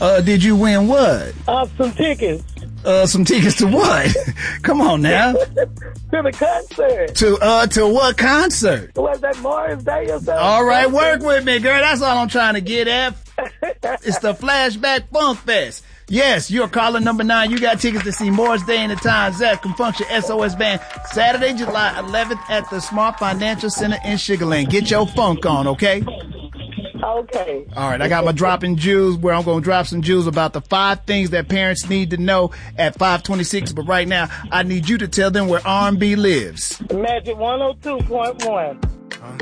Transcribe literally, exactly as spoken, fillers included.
Uh, did you win what? Uh, some tickets. Uh, some tickets to what? Come on now. To the concert. To, uh, to what concert? Was that Morris Day or something? All right, work with me, girl. That's all I'm trying to get at. It's the Flashback Funk Fest. Yes, you're caller number nine. You got tickets to see Morris Day and the Time Zach Function S O S Band Saturday, July eleventh at the Smart Financial Center in Sugar Land. Get your funk on, okay? Okay. All right, I got my dropping jewels where I'm going to drop some jewels about the five things that parents need to know at five twenty-six. But right now, I need you to tell them where R and B lives. Magic one oh two point one.